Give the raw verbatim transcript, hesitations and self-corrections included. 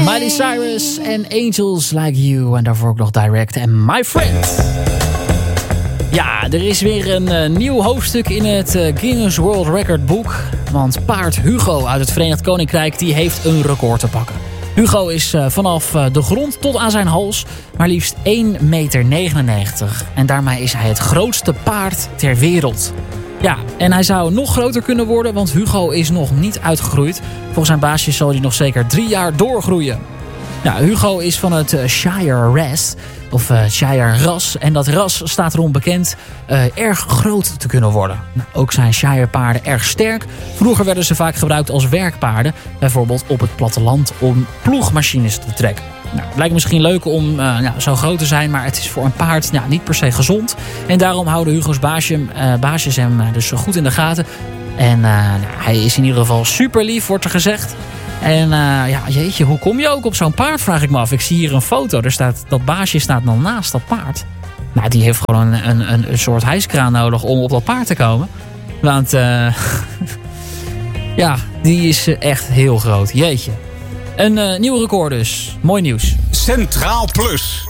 Miley Cyrus en Angels Like You. En daarvoor ook nog Direct en My Friend. Ja, er is weer een uh, nieuw hoofdstuk in het uh, Guinness World Record boek. Want paard Hugo uit het Verenigd Koninkrijk die heeft een record te pakken. Hugo is uh, vanaf uh, de grond tot aan zijn hals maar liefst één meter negenennegentig. En daarmee is hij het grootste paard ter wereld. Ja, en hij zou nog groter kunnen worden, want Hugo is nog niet uitgegroeid. Volgens zijn baasjes zal hij nog zeker drie jaar doorgroeien. Ja, Hugo is van het uh, Shire Ras, of uh, Shire Ras. En dat ras staat erom bekend uh, erg groot te kunnen worden. Nou, ook zijn Shire paarden erg sterk. Vroeger werden ze vaak gebruikt als werkpaarden. Bijvoorbeeld op het platteland om ploegmachines te trekken. Nou, het lijkt misschien leuk om uh, nou, zo groot te zijn, maar het is voor een paard nou, niet per se gezond. En daarom houden Hugo's baasje, uh, baasjes hem uh, dus goed in de gaten. En uh, nou, hij is in ieder geval super lief, wordt er gezegd. En uh, ja, jeetje, hoe kom je ook op zo'n paard, vraag ik me af. Ik zie hier een foto, er staat, dat baasje staat dan naast dat paard. Nou, die heeft gewoon een, een, een, een soort hijskraan nodig om op dat paard te komen. Want uh, ja, die is echt heel groot, jeetje. Een uh, nieuw record dus, mooi nieuws. Centraal Plus.